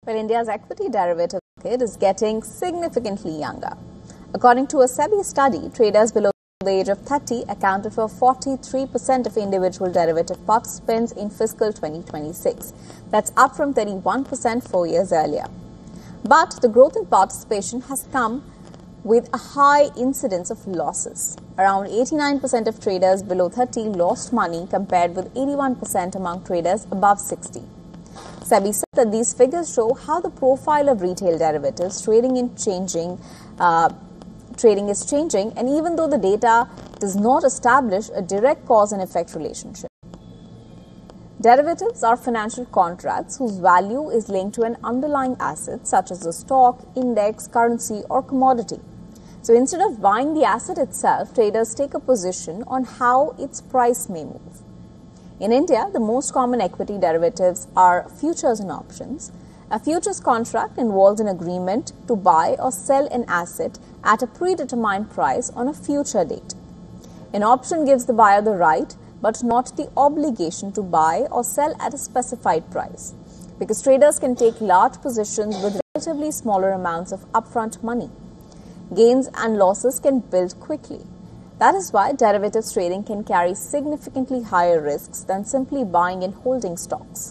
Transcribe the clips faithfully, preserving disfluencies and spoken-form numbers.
But India's equity derivative market is getting significantly younger. According to a SEBI study, traders below the age of thirty accounted for forty-three percent of individual derivative participants in fiscal twenty twenty-six. That's up from thirty-one percent four years earlier. But the growth in participation has come with a high incidence of losses. Around eighty-nine percent of traders below thirty lost money compared with eighty-one percent among traders above sixty. SEBI said that these figures show how the profile of retail derivatives trading in changing, uh, trading is changing, and even though the data does not establish a direct cause and effect relationship. Derivatives are financial contracts whose value is linked to an underlying asset such as a stock, index, currency, or commodity. So instead of buying the asset itself, traders take a position on how its price may move. In India, the most common equity derivatives are futures and options. A futures contract involves an agreement to buy or sell an asset at a predetermined price on a future date. An option gives the buyer the right, but not the obligation to buy or sell at a specified price, because traders can take large positions with relatively smaller amounts of upfront money. Gains and losses can build quickly. That is why derivatives trading can carry significantly higher risks than simply buying and holding stocks.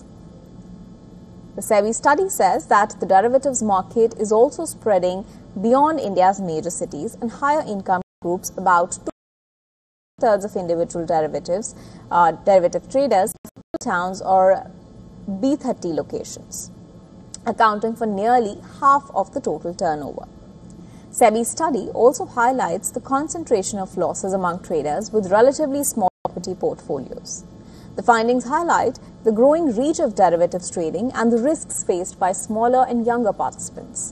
The SEBI study says that the derivatives market is also spreading beyond India's major cities and higher income groups. About two-thirds of individual derivatives, uh, derivative traders in towns or B thirty locations, accounting for nearly half of the total turnover. SEBI's study also highlights the concentration of losses among traders with relatively small equity portfolios. The findings highlight the growing reach of derivatives trading and the risks faced by smaller and younger participants.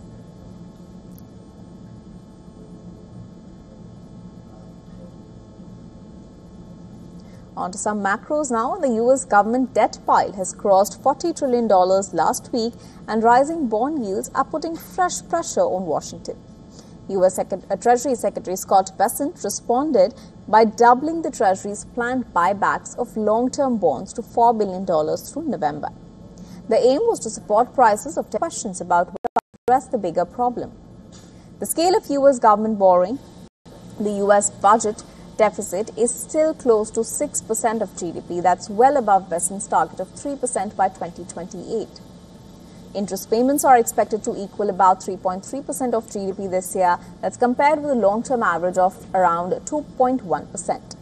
On to some macros now. The U S government debt pile has crossed forty trillion dollars last week, and rising bond yields are putting fresh pressure on Washington. U S Treasury Secretary Scott Bessent responded by doubling the Treasury's planned buybacks of long-term bonds to four billion dollars through November. The aim was to support prices of questions about whether to address the bigger problem. The scale of U S government borrowing, the U S budget deficit, is still close to six percent of G D P. That's well above Bessent's target of three percent by twenty twenty-eight. Interest payments are expected to equal about three point three percent of G D P this year. That's compared with a long-term average of around two point one percent.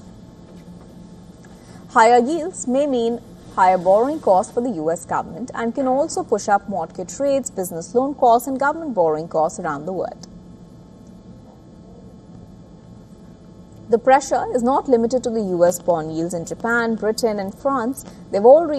Higher yields may mean higher borrowing costs for the U S government and can also push up mortgage rates, business loan costs, and government borrowing costs around the world. The pressure is not limited to the U S bond yields in Japan, Britain, and France. They've all reached